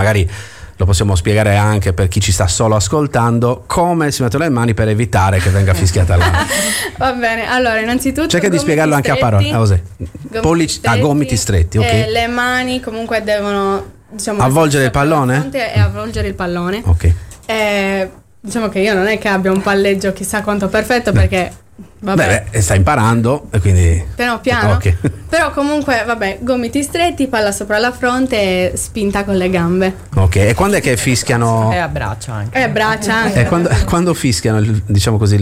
magari lo possiamo spiegare anche per chi ci sta solo ascoltando, come si mettono le mani per evitare che venga fischiata la mano. Va bene, allora innanzitutto cerca di spiegarlo anche a parole. Gomiti stretti, ok. Le mani comunque devono, diciamo, avvolgere il pallone e avvolgere il pallone. Ok. Diciamo che io non è che abbia un palleggio chissà quanto perfetto, perché vabbè, stai imparando e quindi piano piano. Okay. Però comunque vabbè, gomiti stretti, palla sopra la fronte e spinta con le gambe. Ok, e quando è che fischiano? E a braccia anche. E a braccia anche. E quando fischiano, diciamo così,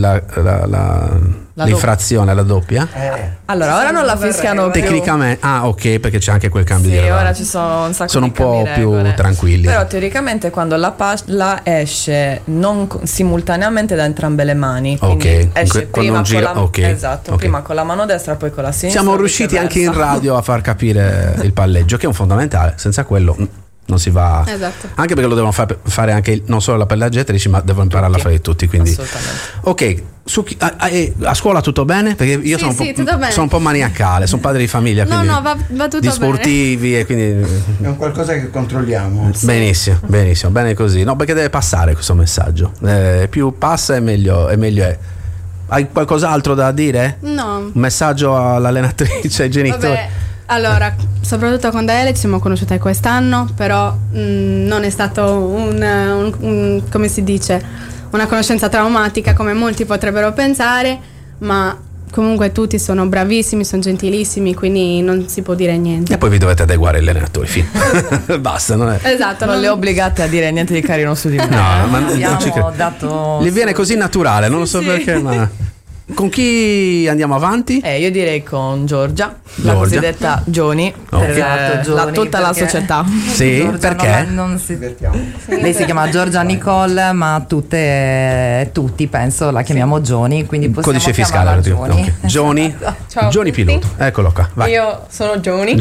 l'infrazione, la doppia? Allora, ora non la fischiano più. Tecnicamente, ok, perché c'è anche quel cambio di Sì, regole. ora ci sono un sacco sono di un po' più regole. tranquilli. Però teoricamente quando la palla esce non simultaneamente da entrambe le mani, quindi esce prima con la esatto, prima con la mano destra, poi con la sinistra. Siamo riusciti anche in radio a far capire il palleggio, che è un fondamentale, senza quello non si va. Esatto. Anche perché lo devono fare anche non solo la palleggiatrice, ma devono impararla a fare tutti, quindi ok. A scuola tutto bene? Perché io sono un po' maniacale, sono padre di famiglia, quindi no, va tutto di sportivi bene. E quindi è un qualcosa che controlliamo. Benissimo, bene così. No, perché deve passare questo messaggio, più passa e meglio è. Hai qualcos'altro da dire? No. Un messaggio all'allenatrice, ai genitori? Vabbè, allora, soprattutto con Daele ci siamo conosciute quest'anno, però non è stato un come si dice, una conoscenza traumatica come molti potrebbero pensare, ma comunque tutti sono bravissimi, sono gentilissimi, quindi non si può dire niente. E poi vi dovete adeguare gli allenatori, fine. Basta, non è. Esatto, non le obbligate a dire niente di carino su di me. No, ma abbiamo dato. Gli viene così naturale, non lo so perché, ma. Con chi andiamo avanti? Io direi con Giorgia, la cosiddetta Gioni, per tutta la società. Sì, Giorgia perché? Non si divertiamo. Lei si chiama Giorgia Nicole, ma tutti penso la chiamiamo Gioni, quindi possiamo codice fiscale. Gioni. Gioni, ciao Gioni Piloto, eccolo qua. Vai. Io sono Gioni.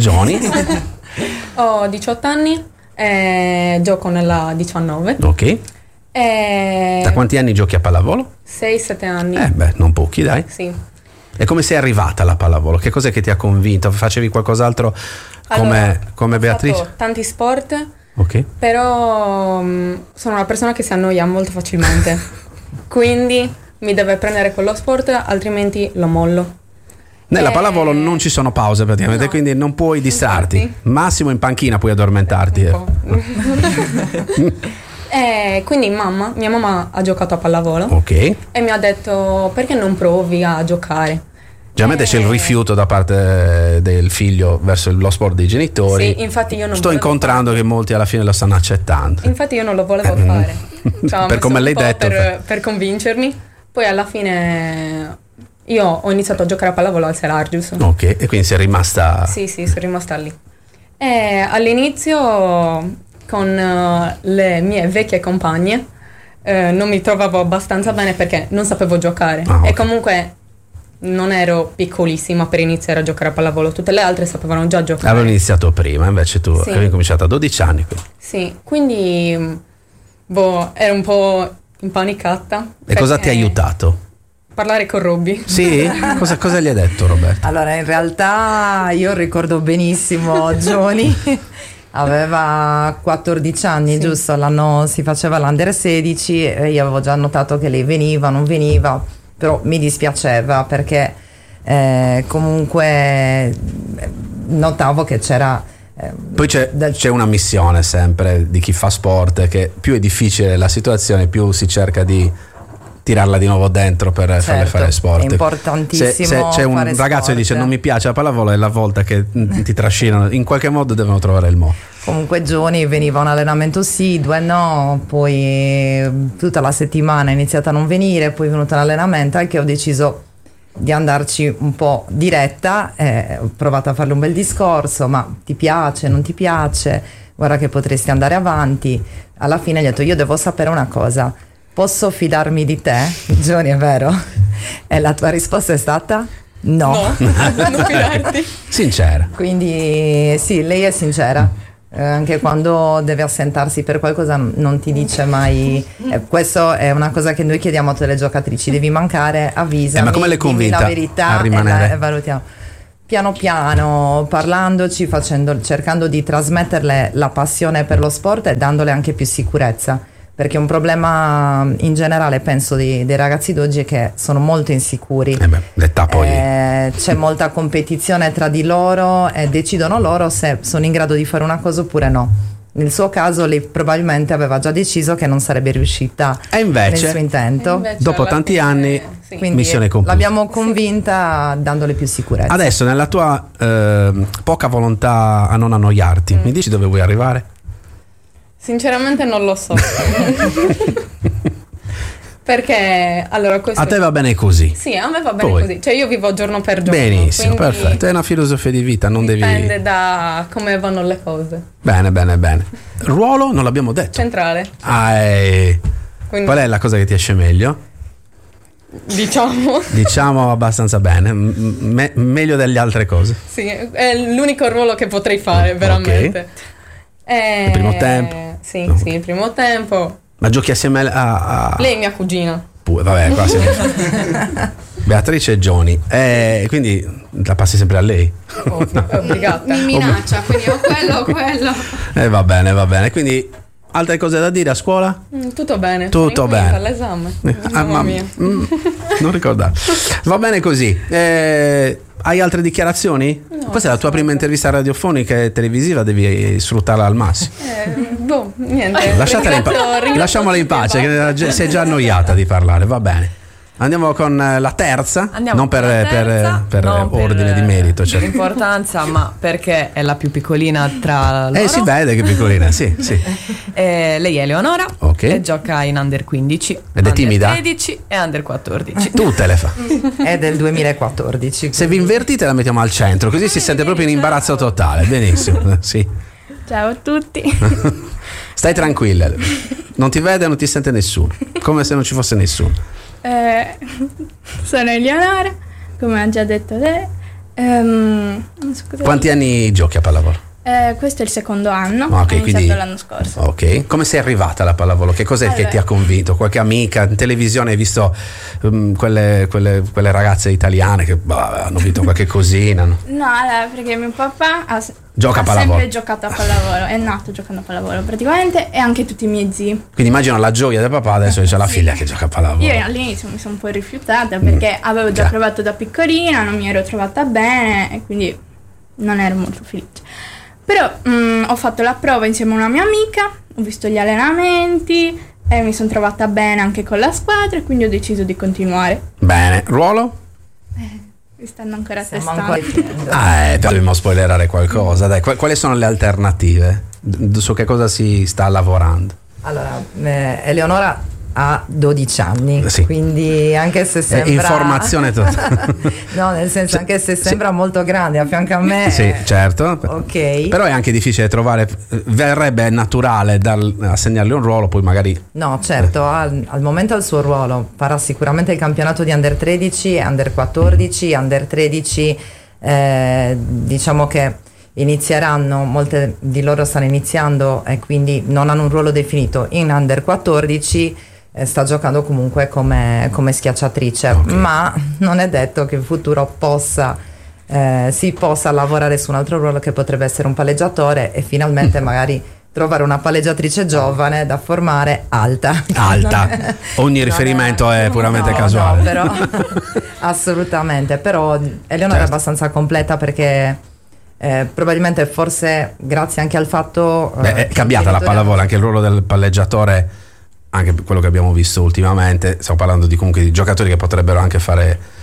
Ho 18 anni e gioco nella 19. Ok. Da quanti anni giochi a pallavolo? 6-7 anni. Non pochi, dai. Sì. E come sei arrivata alla pallavolo? Che cos'è che ti ha convinto? Facevi qualcos'altro come Beatrice? Ho fatto tanti sport, ok. Però sono una persona che si annoia molto facilmente. Quindi mi deve prendere quello sport, altrimenti lo mollo. Nella pallavolo non ci sono pause praticamente, no. Quindi non puoi distrarti. Infatti. Massimo in panchina puoi addormentarti. Quindi mia mamma ha giocato a pallavolo, ok, e mi ha detto perché non provi a giocare. Generalmente c'è il rifiuto da parte del figlio verso lo sport dei genitori. Sì, infatti io non sto incontrando che molti alla fine lo stanno accettando. Infatti io non lo volevo fare, cioè, per come l'hai detto, per convincermi. Poi alla fine io ho iniziato a giocare a pallavolo al Serargius. Ok, e quindi sei rimasta. Sì, sono rimasta lì. E all'inizio con le mie vecchie compagne non mi trovavo abbastanza bene perché non sapevo giocare. Okay. E comunque non ero piccolissima per iniziare a giocare a pallavolo, tutte le altre sapevano già giocare. Avevo iniziato prima, invece tu avevi cominciato a 12 anni. Sì, quindi ero un po' impanicata. E cosa ti ha aiutato? Parlare con Robby. Sì? Cosa gli hai detto, Roberto? Allora, in realtà io ricordo benissimo Gioni. Aveva 14 anni, giusto? Si faceva l'Under 16 e io avevo già notato che lei non veniva, però mi dispiaceva perché comunque notavo che c'era. Poi c'è una missione sempre di chi fa sport, che più è difficile la situazione, più si cerca di tirarla di nuovo dentro per farle fare sport. È importantissimo. Se c'è un ragazzo che dice non mi piace la pallavolo, è la volta che ti trascinano, in qualche modo devono trovare il modo. Comunque Gioni veniva a un allenamento sì, 2 no, poi tutta la settimana è iniziata a non venire, poi è venuta all'allenamento, anche ho deciso di andarci un po' diretta, ho provato a farle un bel discorso, ma ti piace, non ti piace, guarda che potresti andare avanti. Alla fine gli ho detto io devo sapere una cosa, posso fidarmi di te? Gioni, è vero? E la tua risposta è stata? No. Non fidarti. Sincera. Quindi sì, lei è sincera. Anche quando deve assentarsi per qualcosa non ti dice mai. Questo è una cosa che noi chiediamo a tutte le giocatrici: devi mancare, avvisami, ma come le convinta la verità a rimanere? E valutiamo. piano piano, parlandoci, cercando di trasmetterle la passione per lo sport e dandole anche più sicurezza, perché un problema in generale penso dei ragazzi d'oggi è che sono molto insicuri. L'età poi c'è molta competizione tra di loro e decidono loro se sono in grado di fare una cosa oppure no. Nel suo caso lei probabilmente aveva già deciso che non sarebbe riuscita nel suo intento. Dopo tanti anni, missione compiuta. L'abbiamo convinta dandole più sicurezza. Adesso, nella tua poca volontà a non annoiarti, mi dici dove vuoi arrivare? Sinceramente non lo so. Perché allora questo... A te va bene così? Sì, a me va bene così. Cioè io vivo giorno per giorno. Benissimo, perfetto. È una filosofia di vita, non dipende da come vanno le cose. Bene. Ruolo non l'abbiamo detto. Centrale. Quindi... Qual è la cosa che ti esce meglio? Diciamo abbastanza bene. Meglio delle altre cose. Sì, è l'unico ruolo che potrei fare, veramente. Il primo tempo? Sì, il primo tempo. Ma giochi assieme a... Lei è mia cugina. Vabbè, qua siamo... Beatrice e Johnny. Quindi la passi sempre a lei? Obbligata. Mi minaccia, quindi o quello. Va bene. Quindi altre cose da dire a scuola? Tutto bene. Tutto bene. All'esame. Mamma mia. Non ricordavo. Va bene così. Hai altre dichiarazioni? No, questa è la tua prima intervista radiofonica e televisiva, devi sfruttarla al massimo. Niente. Lasciamola in pace, che sei già annoiata di parlare, va bene. Andiamo con la terza, non per ordine di merito, cioè. Importanza, ma perché è la più piccolina tra loro. Si vede che è piccolina, sì. Lei è Eleonora, e gioca in Under 15, ed è timida? Under 13 e Under 14. Tutte le fa. È del 2014. Se vi invertite la mettiamo al centro, così si sente proprio in imbarazzo totale. Benissimo, sì. Ciao a tutti. Stai tranquilla, non ti vede, non ti sente nessuno, come se non ci fosse nessuno. Sono Eleonora, come ha già detto lei. Quanti anni giochi a pallavolo? Questo è il secondo anno, ho iniziato l'anno scorso. Ok, come sei arrivata alla pallavolo? Che cos'è che ti ha convinto? Qualche amica in televisione hai visto quelle ragazze italiane che hanno vinto qualche cosina? No, perché mio papà ha sempre giocato a pallavolo, è nato giocando a pallavolo praticamente, e anche tutti i miei zii. Quindi immagino la gioia del papà, adesso c'è la figlia che gioca a pallavolo. Io all'inizio mi sono un po' rifiutata perché avevo già provato da piccolina, non mi ero trovata bene e quindi non ero molto felice. Però ho fatto la prova insieme a una mia amica, ho visto gli allenamenti e mi sono trovata bene anche con la squadra e quindi ho deciso di continuare. Bene, ruolo? Mi stanno ancora testando. Dobbiamo spoilerare qualcosa. Dai, quali sono le alternative? Su che cosa si sta lavorando? Allora, Eleonora ha 12 anni, quindi anche se sembra informazione totale. No, nel senso, anche se sembra molto grande a fianco a me. Sì, certo. Ok. Però è anche difficile trovare, verrebbe naturale assegnarle un ruolo, poi magari. No, certo, al momento ha il suo ruolo. Farà sicuramente il campionato di Under 13, Under 14, Under 13, diciamo che inizieranno, molte di loro stanno iniziando e quindi non hanno un ruolo definito. In Under 14 sta giocando comunque come schiacciatrice, ma non è detto che in futuro si possa lavorare su un altro ruolo che potrebbe essere un palleggiatore e finalmente magari trovare una palleggiatrice giovane da formare alta. Ogni riferimento è puramente casuale. No, però assolutamente, però Eleonora è abbastanza completa perché probabilmente, forse grazie anche al fatto è cambiata la pallavolo, anche il ruolo del palleggiatore, anche quello che abbiamo visto ultimamente. Stiamo parlando di comunque di giocatori che potrebbero anche fare